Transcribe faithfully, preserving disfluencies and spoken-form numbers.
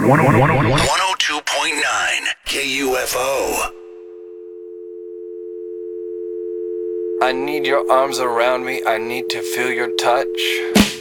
oh two point nine K U F O. I need your arms around me, I need to feel your touch.